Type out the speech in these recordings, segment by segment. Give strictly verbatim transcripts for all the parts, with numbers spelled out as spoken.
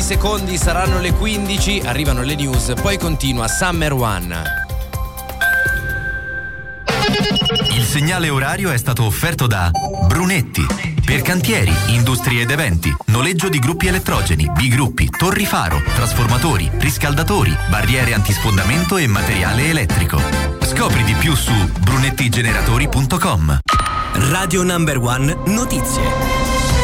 secondi, saranno le quindici, arrivano le news, poi continua Summer One. Il segnale orario è stato offerto da Brunetti. Per cantieri, industrie ed eventi, noleggio di gruppi elettrogeni, bigruppi, torri faro, trasformatori, riscaldatori, barriere antisfondamento e materiale elettrico. Scopri di più su brunettigeneratori punto com. Radio Number One Notizie.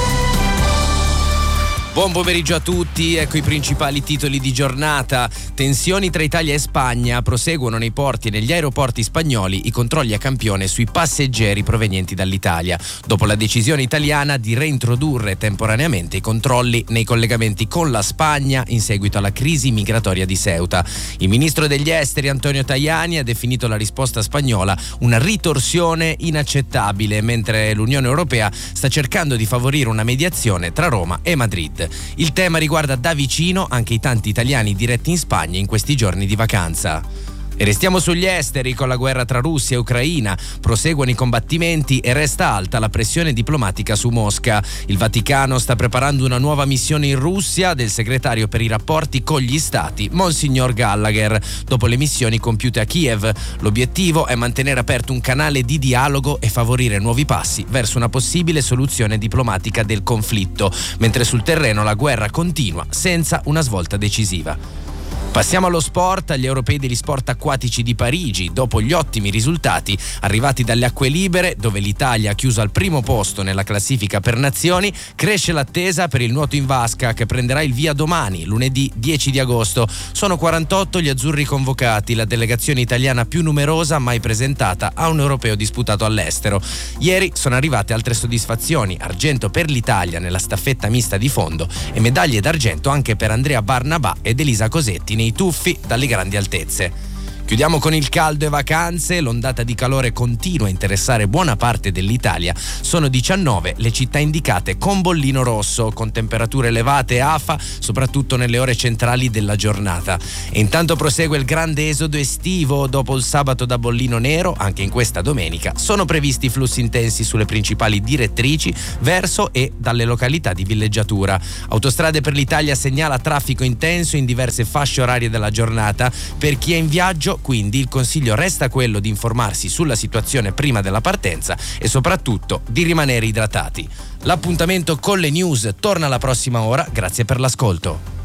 Buon pomeriggio a tutti, ecco i principali titoli di giornata. Tensioni tra Italia e Spagna, proseguono nei porti e negli aeroporti spagnoli i controlli a campione sui passeggeri provenienti dall'Italia, dopo la decisione italiana di reintrodurre temporaneamente i controlli nei collegamenti con la Spagna in seguito alla crisi migratoria di Ceuta. Il ministro degli esteri Antonio Tajani ha definito la risposta spagnola una ritorsione inaccettabile, mentre l'Unione Europea sta cercando di favorire una mediazione tra Roma e Madrid. Il tema riguarda da vicino anche i tanti italiani diretti in Spagna in questi giorni di vacanza. E restiamo sugli esteri con la guerra tra Russia e Ucraina. Proseguono i combattimenti e resta alta la pressione diplomatica su Mosca. Il Vaticano sta preparando una nuova missione in Russia del segretario per i rapporti con gli stati, Monsignor Gallagher, dopo le missioni compiute a Kiev. L'obiettivo è mantenere aperto un canale di dialogo e favorire nuovi passi verso una possibile soluzione diplomatica del conflitto, mentre sul terreno la guerra continua senza una svolta decisiva. Passiamo allo sport, agli europei degli sport acquatici di Parigi. Dopo gli ottimi risultati arrivati dalle acque libere, dove l'Italia ha chiuso al primo posto nella classifica per nazioni, cresce l'attesa per il nuoto in vasca che prenderà il via domani, lunedì dieci di agosto. Sono quarantotto gli azzurri convocati, la delegazione italiana più numerosa mai presentata a un europeo disputato all'estero. Ieri sono arrivate altre soddisfazioni: argento per l'Italia nella staffetta mista di fondo e medaglie d'argento anche per Andrea Barnabà ed Elisa Cosetti nei tuffi dalle grandi altezze. Chiudiamo con il caldo e vacanze. L'ondata di calore continua a interessare buona parte dell'Italia. Sono diciannove le città indicate con bollino rosso, con temperature elevate e afa, soprattutto nelle ore centrali della giornata. E intanto prosegue il grande esodo estivo. Dopo il sabato da bollino nero, anche in questa domenica, sono previsti flussi intensi sulle principali direttrici verso e dalle località di villeggiatura. Autostrade per l'Italia segnala traffico intenso in diverse fasce orarie della giornata. Per chi è in viaggio, quindi il consiglio resta quello di informarsi sulla situazione prima della partenza e soprattutto di rimanere idratati. L'appuntamento con le news torna la prossima ora, grazie per l'ascolto.